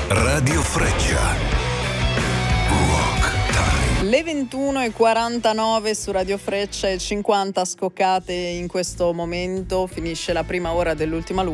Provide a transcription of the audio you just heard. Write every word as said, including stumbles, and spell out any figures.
Radio Freccia. Le ventuno e quarantanove su Radio Freccia e cinquanta scoccate in questo momento. Finisce la prima ora dell'ultima